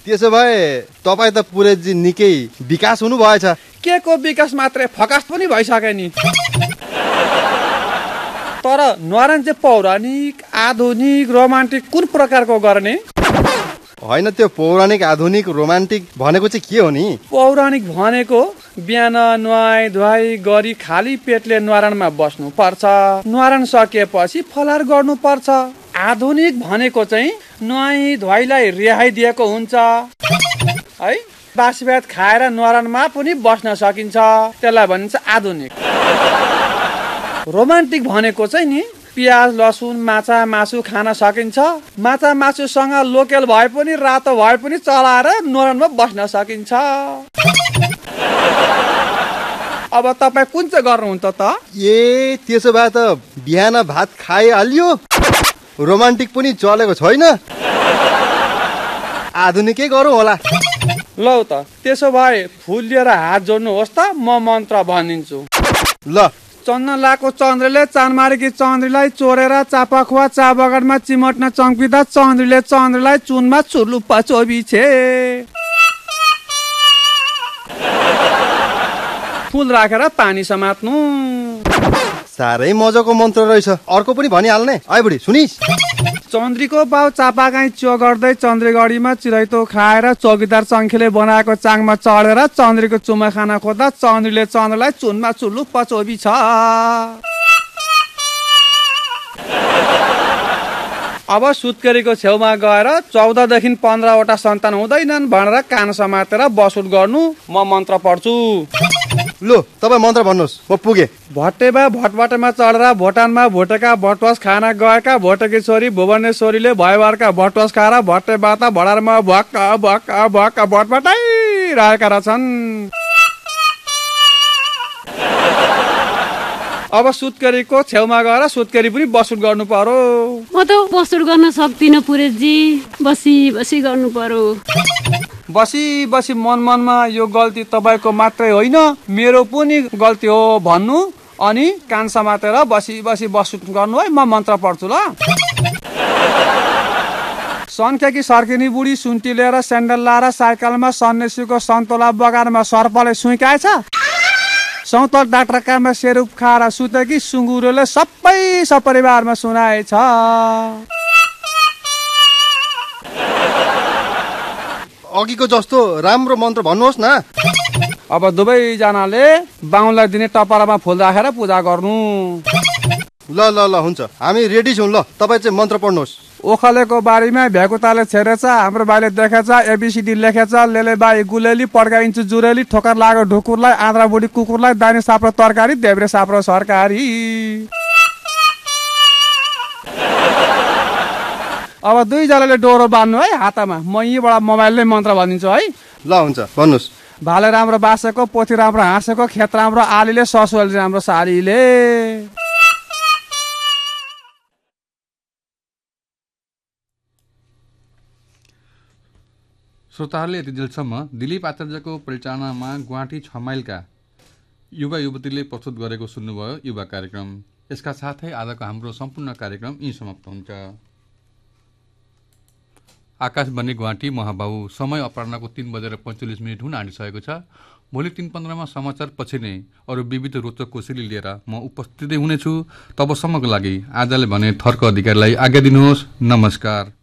त्यसो भए तपाईँ त पुरेजी निकै विकास हुनु भएछ। के को विकास मात्रै फकास पनि भइसक्यो नि। तर न्वारान चाहिँ पौराणिक आधुनिक रोमान्टिक कुन प्रकारको गर्ने? होइन, त्यो पौराणिक आधुनिक रोमान्टिक भनेको चाहिँ के हो नि? पौराणिक भनेको बिहान नुहाई धुवाई गरी खाली पेटले न्वारानमा बस्नु पर्छ, न्वारान सकिएपछि फलार गर्नु पर्छ। आधुनिक भनेको चाहिँ नुहाई धुवाईलाई रिहाई दिएको हुन्छ है। बासी भात खाएर न्वारानमा पनि बस्न सकिन्छ, त्यसलाई भनिन्छ आधुनिक। रोमान्टिक भनेको चाहिँ नि प्याज लसुन माछा मासु खान सकिन्छ, माछा मासुसँग लोकल भए पनि रातो भए पनि चलाएर न्वारानमा बस्न सकिन्छ। अब तपाईँ कुन चाहिँ गर्नुहुन्छ त? ए त्यसो भए त बिहान भात खाइहाल्यो, रोमान्टिक पनि चलेको छैन, आधुनिकै गरौँ होला। लौ त त्यसो भए फुल लिएर हात जोड्नुहोस् त, म मन्त्र भनिदिन्छु। ल। चन्न लाको चन्द्रले चानमारेकी चन्द्रीलाई चोरेर चापाखुवा चा बगानमा चिमट्न चम्किँदा चन्द्रीले चन्द्रलाई चुनमा चुर्लुप्पा चोबिछे। फुल राखेर पानी समात्नु। साह्रै मजाको मन्त्र रहेछ, अर्को पनि भनिहाल्ने। आइ बुढी सुनिस्? चन्द्रीको बाउ चापागाई च्यो गर्दै चन्द्रीगढीमा चिरैतो खाएर चौकीदार चङ्खेले बनाएको चाङमा चढेर चन्द्रीको चुमा खाना खोज्दा चन्द्रीले चन्द्रलाई चुनमा चुल्लुप्प चोबी छ। अब सुत्केरीको छेउमा गएर 14देखि 15वटा सन्तान हुँदैनन् भनेर कान समातेर बसुट गर्नु। म मन्त्र पढ्छु। लो तपाईँ मन्त्र भन्नुहोस्, म पुगे। भट्टेबा भटबाटमा चढेर भोटानमा भोटेका भटवास खान गएका भोटेकी छोरी भुवनेश्वरीले भयवारका भटवास खाएर भट्टेबाता भडारमा भक्क भक्क भक्क भटबाटै रहेका रहेछन्। अब सुत्केरीको छेउमा गएर सुत्केरी पनि बसुट गर्नु पर्यो। म त बसुट गर्न सक्दिनँ पुरेशजी, बसी बसी गर्नु पर्यो। बसी बसी मनमा यो गल्ती तपाईँको मात्रै होइन मेरो पनि गल्ती हो भन्नु, अनि कान समातेर बसी बसी बसुट गर्नु है। म मन्त्र पढ्छु ल। सन्ख्याकी सर्किनी बुढी सुन्टी लिएर स्यान्डल लाएर साइकलमा सन्यासीको सन्तोला बगानमा सर्पले सुइकाएछ। सौतल डाक्टर काममा सेरुप खाएर सुतेकी सुँगुरोले सबै सपरिवारमा सुनाएछ। अघिको जस्तो राम्रो मन्त्र भन्नुहोस् न। अब दुवैजनाले बाहुनलाई दिने टपरामा फुल राखेर पूजा गर्नु। ल ल ल हुन्छ, हामी रेडी छौँ। ल तपाईँ चाहिँ मन्त्र पढ्नुहोस्। ओखलेको बारीमा भ्याकुताले छेरेछ, हाम्रो बाइले देखेछ, एबिसिडी लेखेछ, लेले बाई गुलेली पड्काइन्छु जुरेली, ठोकर लाग्यो ढुकुरलाई, आन्द्रा बुढी कुकुरलाई, दानी साप्रो तरकारी, देब्रे साप्रो सरकारी। अब दुईजनाले डोरो बान्नु है हातमा, म यहीँबाट मोबाइलले मन्त्र भनिदिन्छु है। ल हुन्छ भन्नुहोस्। भाले राम्रो बासेको, पोथी राम्रो हाँसेको, खेत राम्रो आलीले, ससुवाली राम्रो सालीले। श्रोताहरूले यति जेलसम्म दिलीप आचार्यको परिचालनामा गुवाहाटी 6 माइलका युवा युवतीले प्रस्तुत गरेको सुन्नुभयो युवा कार्यक्रम। यसका साथै आजको हाम्रो सम्पूर्ण कार्यक्रम यही समाप्त हुन्छ। आकाशवाणी गुवाहाटी महाबाबु, समय अपराह्नको 3:45 हुन आँटिसकेको छ। भोलि 3:15मा समाचार पछि नै अरू विविध रोचक कोसेली लिएर म उपस्थित हुनेछु। तबसम्मको लागि आजले भने थर्क अधिकारीलाई आज्ञा दिनुहोस्। नमस्कार।